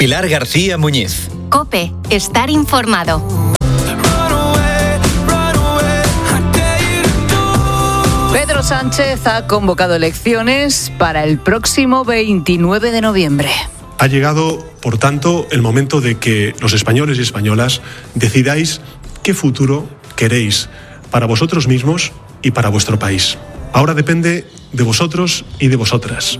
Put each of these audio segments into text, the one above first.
Pilar García Muñiz. COPE. Estar informado. Pedro Sánchez ha convocado elecciones para el próximo 29 de noviembre. Ha llegado, por tanto, el momento de que los españoles y españolas decidáis qué futuro queréis para vosotros mismos y para vuestro país. Ahora depende de vosotros y de vosotras.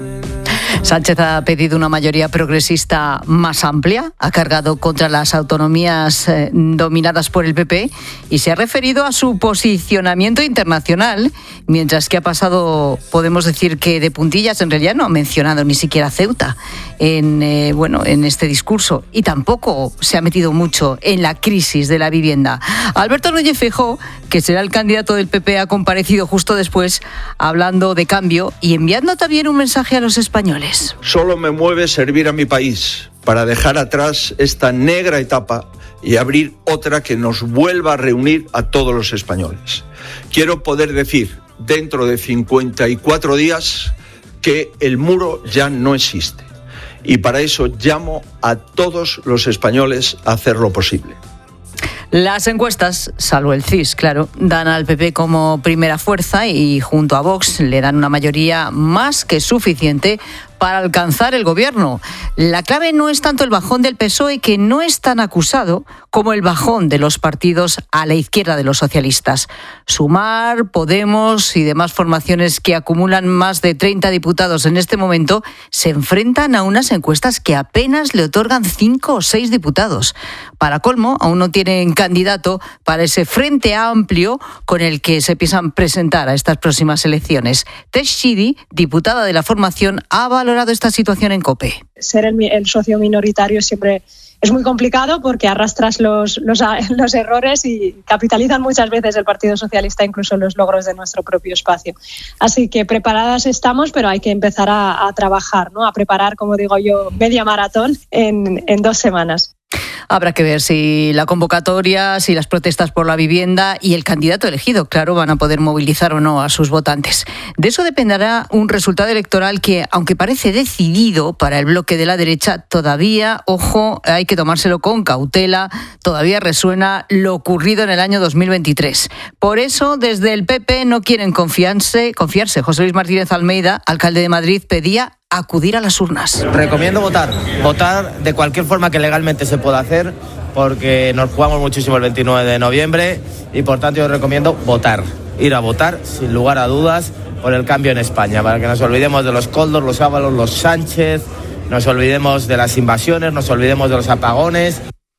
Sánchez ha pedido una mayoría progresista más amplia, ha cargado contra las autonomías dominadas por el PP y se ha referido a su posicionamiento internacional, mientras que ha pasado, podemos decir que de puntillas, en realidad no ha mencionado ni siquiera Ceuta en este discurso, y tampoco se ha metido mucho en la crisis de la vivienda. Alberto Núñez Feijóo, que será el candidato del PP, ha comparecido justo después hablando de cambio y enviando también un mensaje a los españoles. Solo me mueve servir a mi país para dejar atrás esta negra etapa y abrir otra que nos vuelva a reunir a todos los españoles. Quiero poder decir, dentro de 54 días, que el muro ya no existe. Y para eso llamo a todos los españoles a hacer lo posible. Las encuestas, salvo el CIS, claro, dan al PP como primera fuerza y junto a Vox le dan una mayoría más que suficiente para alcanzar el gobierno. La clave no es tanto el bajón del PSOE, que no es tan acusado, como el bajón de los partidos a la izquierda de los socialistas. Sumar, Podemos y demás formaciones que acumulan más de 30 diputados en este momento se enfrentan a unas encuestas que apenas le otorgan 5 o 6 diputados. Para colmo, aún no tienen candidato para ese frente amplio con el que se piensan presentar a estas próximas elecciones. Tess Chidi, diputada de la formación, ha valorado esta situación en COPE. Ser el socio minoritario siempre es muy complicado porque arrastras los errores y capitalizan muchas veces el Partido Socialista incluso los logros de nuestro propio espacio. Así que preparadas estamos, pero hay que empezar a trabajar, ¿no? A preparar, como digo yo, media maratón en 2 semanas. Habrá que ver si la convocatoria, si las protestas por la vivienda y el candidato elegido, claro, van a poder movilizar o no a sus votantes. De eso dependerá un resultado electoral que, aunque parece decidido para el bloque de la derecha, todavía, ojo, hay que tomárselo con cautela, todavía resuena lo ocurrido en el año 2023. Por eso, desde el PP no quieren confiarse. José Luis Martínez Almeida, alcalde de Madrid, pedía acudir a las urnas. Recomiendo votar de cualquier forma que legalmente se pueda hacer, porque nos jugamos muchísimo el 29 de noviembre y por tanto yo recomiendo votar, ir a votar sin lugar a dudas por el cambio en España, para que nos olvidemos de los Koldos, los Ábalos, los Sánchez, nos olvidemos de las invasiones, nos olvidemos de los apagones.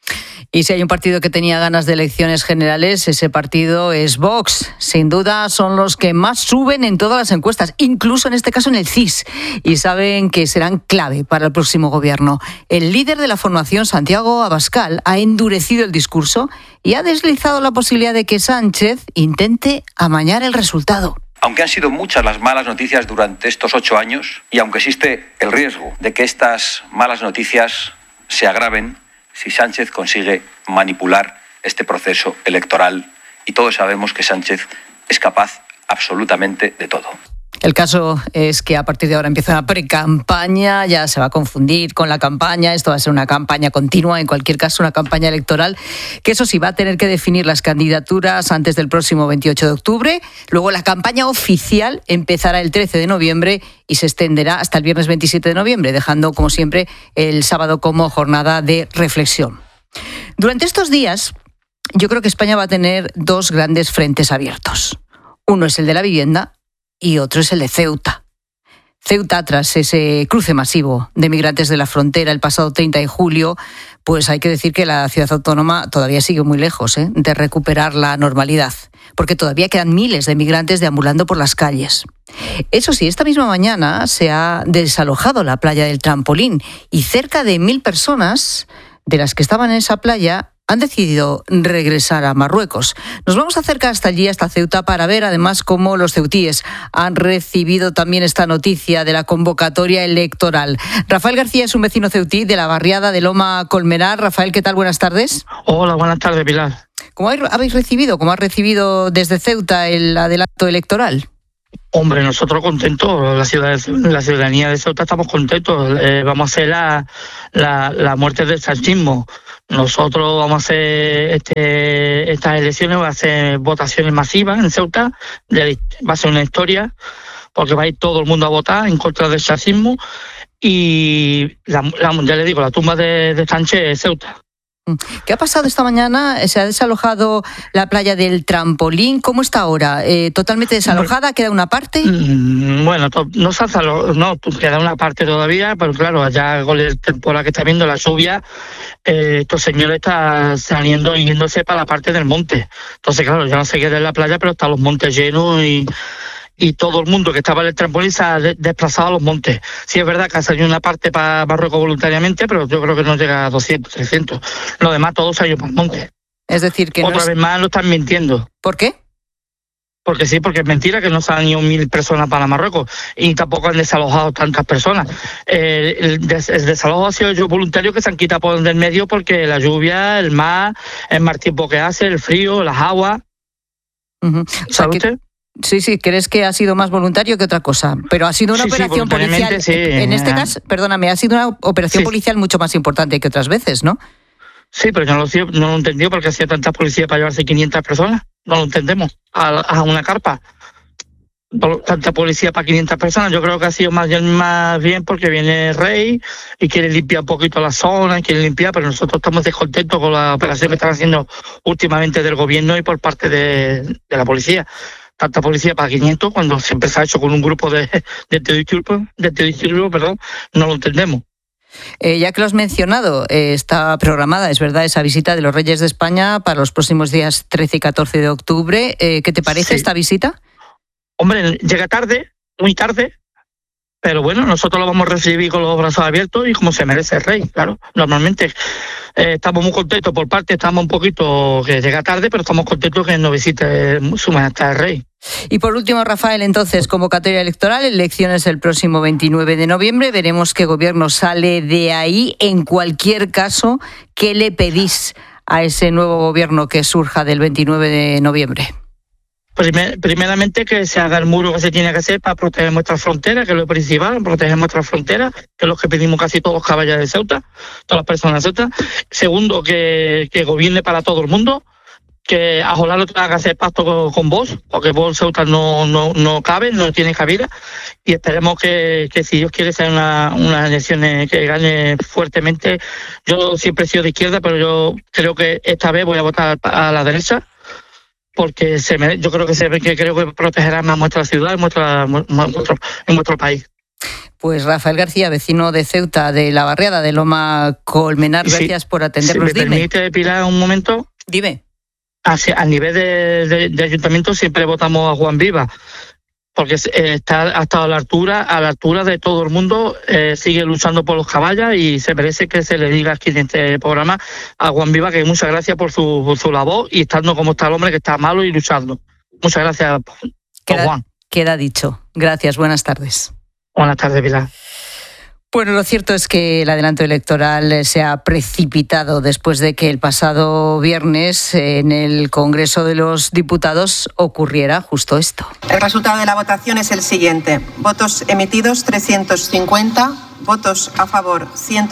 Y si hay un partido que tenía ganas de elecciones generales, ese partido es Vox. Sin duda son los que más suben en todas las encuestas, incluso en este caso en el CIS, y saben que serán clave para el próximo gobierno. El líder de la formación, Santiago Abascal, ha endurecido el discurso y ha deslizado la posibilidad de que Sánchez intente amañar el resultado. Aunque han sido muchas las malas noticias durante estos 8 años, y aunque existe el riesgo de que estas malas noticias se agraven si Sánchez consigue manipular este proceso electoral, y todos sabemos que Sánchez es capaz absolutamente de todo. El caso es que a partir de ahora empieza una precampaña, ya se va a confundir con la campaña, esto va a ser una campaña continua, en cualquier caso una campaña electoral, que eso sí va a tener que definir las candidaturas antes del próximo 28 de octubre, luego la campaña oficial empezará el 13 de noviembre y se extenderá hasta el viernes 27 de noviembre, dejando como siempre el sábado como jornada de reflexión. Durante estos días yo creo que España va a tener 2 grandes frentes abiertos. Uno es el de la vivienda y otro es el de Ceuta. Ceuta, tras ese cruce masivo de migrantes de la frontera el pasado 30 de julio, pues hay que decir que la ciudad autónoma todavía sigue muy lejos de recuperar la normalidad, porque todavía quedan miles de migrantes deambulando por las calles. Eso sí, esta misma mañana se ha desalojado la playa del Trampolín y cerca de 1.000 personas de las que estaban en esa playa han decidido regresar a Marruecos. Nos vamos a acercar hasta allí, hasta Ceuta, para ver además cómo los ceutíes han recibido también esta noticia de la convocatoria electoral. Rafael García es un vecino ceutí de la barriada de Loma Colmenar. Rafael, ¿qué tal? Buenas tardes. Hola, buenas tardes, Pilar. ¿Cómo has recibido desde Ceuta el adelanto electoral? Hombre, nosotros contentos, la ciudadanía de Ceuta estamos contentos. Vamos a hacer la muerte del sanchismo. Nosotros vamos a hacer estas elecciones, va a ser votaciones masivas en Ceuta, va a ser una historia, porque va a ir todo el mundo a votar en contra del sanchismo. Y ya le digo, la tumba de Sánchez es Ceuta. ¿Qué ha pasado esta mañana? ¿Se ha desalojado la playa del Trampolín? ¿Cómo está ahora? ¿Totalmente desalojada? ¿Queda una parte? Bueno, no se ha desalojado, no, queda una parte todavía, pero claro, allá con el temporal que está viendo, la lluvia, estos señores están saliendo y yéndose para la parte del monte. Entonces, claro, ya no se queda en la playa, pero están los montes llenos y todo el mundo que estaba en el trampolín se ha desplazado a los montes. Sí, es verdad que ha salido una parte para Marruecos voluntariamente, pero yo creo que no llega a 200, 300. Lo demás todo se ha ido para el monte. Es decir, que otra vez más lo están mintiendo. ¿Por qué? Porque sí, porque es mentira que no se han ido 1.000 personas para Marruecos y tampoco han desalojado tantas personas. El desalojo ha sido yo voluntario, que se han quitado por del medio porque la lluvia, el mar, el mal tiempo que hace, el frío, las aguas. ¿Sabe usted? Sí, crees que ha sido más voluntario que otra cosa, pero ha sido una operación policial. Sí. En este caso, perdóname, ha sido una operación policial mucho más importante que otras veces, ¿no? Sí, pero yo no lo entendí porque hacía tanta policía para llevarse 500 personas. No lo entendemos. A una carpa. Tanta policía para 500 personas. Yo creo que ha sido más bien porque viene el rey y quiere limpiar un poquito la zona, pero nosotros estamos descontentos con la operación que están haciendo últimamente del gobierno y por parte de la policía. Tanta policía para 500 cuando siempre se ha hecho con un grupo de disturbios, no lo entendemos. Ya que lo has mencionado, está programada, es verdad, esa visita de los Reyes de España para los próximos días 13 y 14 de octubre. ¿Qué te parece esta visita? Hombre, llega tarde, muy tarde, pero bueno, nosotros lo vamos a recibir con los brazos abiertos y como se merece el rey, claro. Normalmente estamos muy contentos estamos un poquito que llega tarde, pero estamos contentos que nos visite su majestad el rey. Y por último, Rafael, entonces, convocatoria electoral, elecciones el próximo 29 de noviembre, veremos qué gobierno sale de ahí. En cualquier caso, ¿qué le pedís a ese nuevo gobierno que surja del 29 de noviembre? Primeramente que se haga el muro que se tiene que hacer para proteger nuestras fronteras, que es lo principal, proteger nuestras fronteras, que es lo que pedimos casi todos los caballeros de Ceuta, todas las personas de Ceuta. Segundo, que gobierne para todo el mundo, que ojalá no tenga que hacer pacto con Vox, porque Vox Ceuta no cabe, no tiene cabida, y esperemos que si Dios quiere sean unas elecciones que gane fuertemente. Yo siempre he sido de izquierda, pero yo creo que esta vez voy a votar a la derecha, porque yo creo que protegerá más nuestra ciudad y nuestro país. Pues Rafael García, vecino de Ceuta, de la barriada de Loma Colmenar, gracias por atendernos. Si me permite, Pilar, un momento. Dime. A nivel de ayuntamiento siempre votamos a Juan Viva, porque ha estado a la altura de todo el mundo, sigue luchando por los caballos y se merece que se le diga aquí en este programa a Juan Viva que muchas gracias por su labor y estando como está el hombre que está malo y luchando. Muchas gracias, Juan. Queda dicho. Gracias, buenas tardes. Buenas tardes, Pilar. Bueno, lo cierto es que el adelanto electoral se ha precipitado después de que el pasado viernes en el Congreso de los Diputados ocurriera justo esto. El resultado de la votación es el siguiente. Votos emitidos 350, votos a favor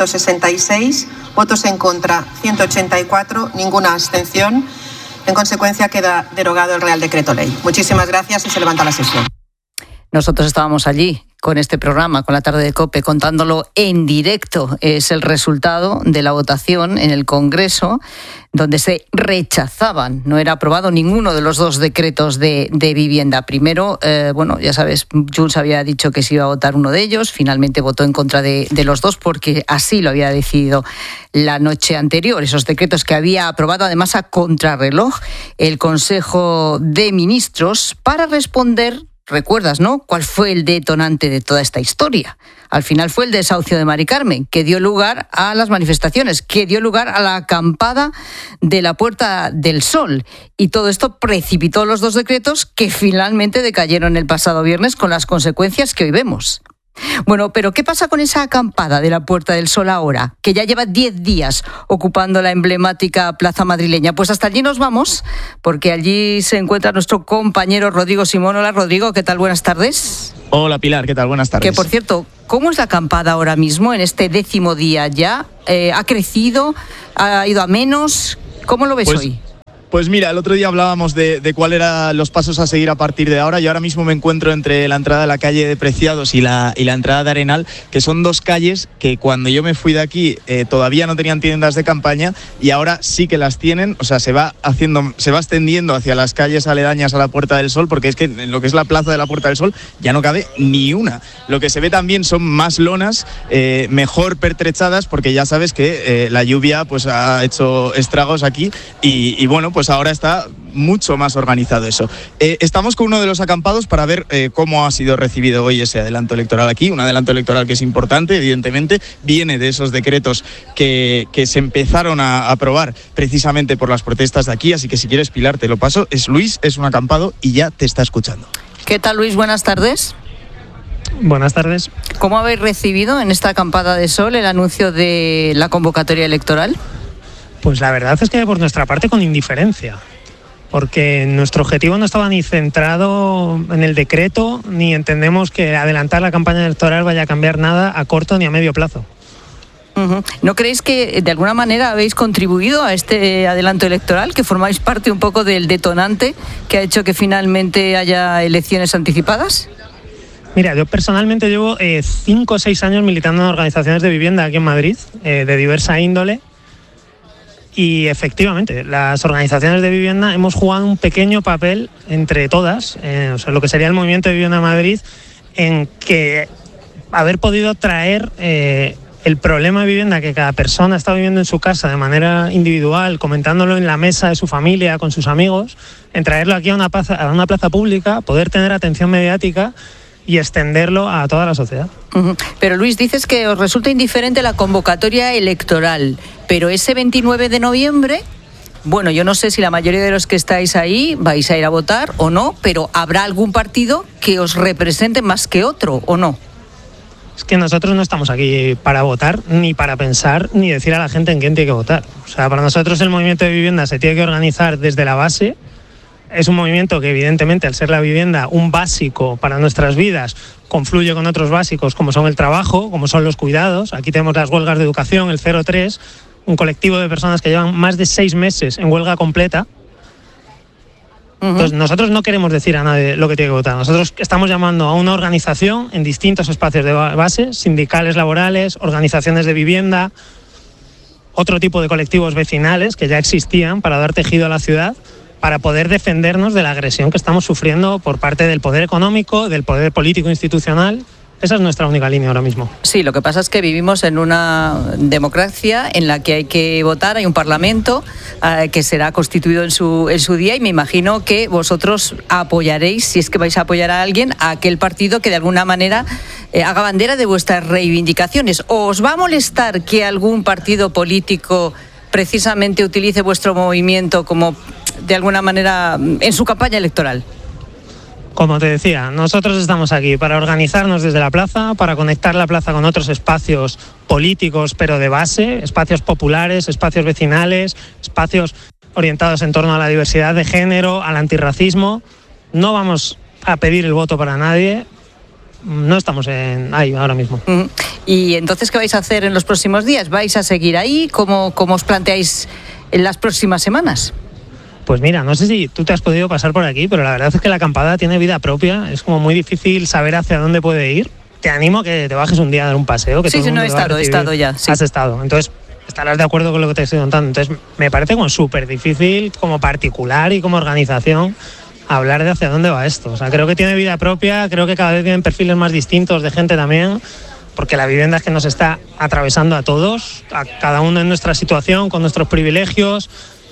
166, votos en contra 184, ninguna abstención. En consecuencia queda derogado el Real Decreto Ley. Muchísimas gracias y se levanta la sesión. Nosotros estábamos allí con este programa, con la tarde de COPE, contándolo en directo. Es el resultado de la votación en el Congreso, donde se rechazaban, no era aprobado ninguno de los dos decretos de vivienda. Primero, ya sabes, Junts había dicho que se iba a votar uno de ellos, finalmente votó en contra de los dos porque así lo había decidido la noche anterior. Esos decretos que había aprobado además a contrarreloj el Consejo de Ministros para responder. ¿Recuerdas, no? ¿Cuál fue el detonante de toda esta historia? Al final fue el desahucio de Mari Carmen, que dio lugar a las manifestaciones, que dio lugar a la acampada de la Puerta del Sol. Y todo esto precipitó los dos decretos que finalmente decayeron el pasado viernes con las consecuencias que hoy vemos. Bueno, pero ¿qué pasa con esa acampada de la Puerta del Sol ahora, que ya lleva 10 días ocupando la emblemática plaza madrileña? Pues hasta allí nos vamos, porque allí se encuentra nuestro compañero Rodrigo Simón. Hola, Rodrigo, ¿qué tal? Buenas tardes. Hola, Pilar, ¿qué tal? Buenas tardes. Que, por cierto, ¿cómo es la acampada ahora mismo, en este 10º día ya? ¿Ha crecido? ¿Ha ido a menos? ¿Cómo lo ves hoy? Pues mira, el otro día hablábamos de cuáles eran los pasos a seguir a partir de ahora. Yo ahora mismo me encuentro entre la entrada de la calle de Preciados y la entrada de Arenal, que son dos calles que cuando yo me fui de aquí todavía no tenían tiendas de campaña y ahora sí que las tienen. O sea, se va extendiendo hacia las calles aledañas a la Puerta del Sol, porque es que en lo que es la plaza de la Puerta del Sol ya no cabe ni una. Lo que se ve también son más lonas, mejor pertrechadas, porque ya sabes que la lluvia pues ha hecho estragos aquí y bueno, pues ahora está mucho más organizado eso. Estamos con uno de los acampados para ver cómo ha sido recibido hoy ese adelanto electoral aquí, un adelanto electoral que es importante, evidentemente, viene de esos decretos que se empezaron a aprobar precisamente por las protestas de aquí, así que si quieres, Pilar, te lo paso. Es Luis, es un acampado y ya te está escuchando. ¿Qué tal, Luis? Buenas tardes. Buenas tardes. ¿Cómo habéis recibido en esta acampada de sol el anuncio de la convocatoria electoral? Pues la verdad es que por nuestra parte con indiferencia, porque nuestro objetivo no estaba ni centrado en el decreto, ni entendemos que adelantar la campaña electoral vaya a cambiar nada a corto ni a medio plazo. ¿No creéis que de alguna manera habéis contribuido a este adelanto electoral, que formáis parte un poco del detonante que ha hecho que finalmente haya elecciones anticipadas? Mira, yo personalmente llevo 5 o 6 años militando en organizaciones de vivienda aquí en Madrid, de diversa índole. Y efectivamente, las organizaciones de vivienda hemos jugado un pequeño papel entre todas, o sea, lo que sería el Movimiento de Vivienda Madrid, en que haber podido traer el problema de vivienda que cada persona está viviendo en su casa de manera individual, comentándolo en la mesa de su familia, con sus amigos, en traerlo aquí a una plaza pública, poder tener atención mediática y extenderlo a toda la sociedad. Pero Luis, dices que os resulta indiferente la convocatoria electoral, pero ese 29 de noviembre, bueno, yo no sé si la mayoría de los que estáis ahí vais a ir a votar o no, pero ¿habrá algún partido que os represente más que otro o no? Es que nosotros no estamos aquí para votar, ni para pensar, ni decir a la gente en quién tiene que votar. O sea, para nosotros el movimiento de vivienda se tiene que organizar desde la base. Es un movimiento que evidentemente, al ser la vivienda un básico para nuestras vidas, confluye con otros básicos como son el trabajo, como son los cuidados. Aquí tenemos las huelgas de educación, el 03, un colectivo de personas que llevan más de 6 meses en huelga completa. Entonces, nosotros no queremos decir a nadie lo que tiene que votar. Nosotros estamos llamando a una organización en distintos espacios de base, sindicales, laborales, organizaciones de vivienda, otro tipo de colectivos vecinales que ya existían para dar tejido a la ciudad, para poder defendernos de la agresión que estamos sufriendo por parte del poder económico, del poder político institucional. Esa es nuestra única línea ahora mismo. Sí, lo que pasa es que vivimos en una democracia en la que hay que votar, hay un parlamento que será constituido en su día, y me imagino que vosotros apoyaréis, si es que vais a apoyar a alguien, a aquel partido que de alguna manera haga bandera de vuestras reivindicaciones. ¿O os va a molestar que algún partido político precisamente utilice vuestro movimiento como, de alguna manera, en su campaña electoral? Como te decía, nosotros estamos aquí para organizarnos desde la plaza, para conectar la plaza con otros espacios políticos, pero de base, espacios populares, espacios vecinales, espacios orientados en torno a la diversidad de género, al antirracismo. No vamos a pedir el voto para nadie, no estamos ahí ahora mismo. ¿Y entonces qué vais a hacer en los próximos días? ¿Vais a seguir ahí? ¿Cómo os planteáis en las próximas semanas? Pues mira, no sé si tú te has podido pasar por aquí, pero la verdad es que la acampada tiene vida propia, es como muy difícil saber hacia dónde puede ir. Te animo a que te bajes un día a dar un paseo. Que sí, no he estado ya. Sí. Has estado, entonces estarás de acuerdo con lo que te estoy contando. Entonces me parece como súper difícil, como particular y como organización, hablar de hacia dónde va esto. O sea, creo que tiene vida propia, creo que cada vez tienen perfiles más distintos de gente también, porque la vivienda es que nos está atravesando a todos, a cada uno en nuestra situación, con nuestros privilegios.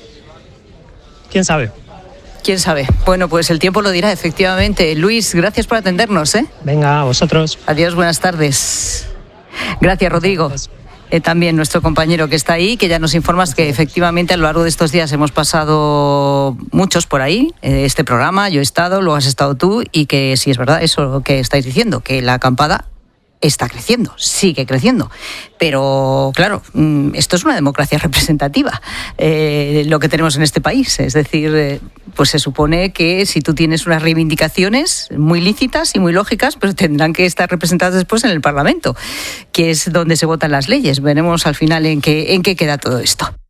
¿Quién sabe? ¿Quién sabe? Bueno, pues el tiempo lo dirá, efectivamente. Luis, gracias por atendernos, ¿eh? Venga, a vosotros. Adiós, buenas tardes. Gracias, Rodrigo. También nuestro compañero que está ahí, que ya nos informas que efectivamente a lo largo de estos días hemos pasado muchos por ahí, este programa, yo he estado, luego has estado tú, y que sí es verdad eso que estáis diciendo, que la acampada está creciendo, sigue creciendo. Pero, claro, esto es una democracia representativa, lo que tenemos en este país. Es decir, pues se supone que si tú tienes unas reivindicaciones muy lícitas y muy lógicas, pues tendrán que estar representadas después en el Parlamento, que es donde se votan las leyes. Veremos al final en qué queda todo esto.